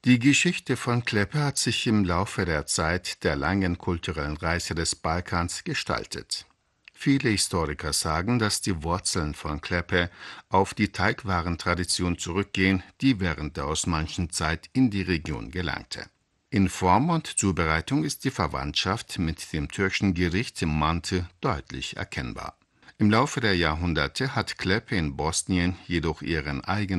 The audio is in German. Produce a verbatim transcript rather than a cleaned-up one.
Die Geschichte von Klepe hat sich im Laufe der Zeit der langen kulturellen Reise des Balkans gestaltet. Viele Historiker sagen, dass die Wurzeln von Klepe auf die Teigwarentradition zurückgehen, die während der osmanischen Zeit in die Region gelangte. In Form und Zubereitung ist die Verwandtschaft mit dem türkischen Gericht Mantı deutlich erkennbar. Im Laufe der Jahrhunderte hat Klepe in Bosnien jedoch ihren eigenen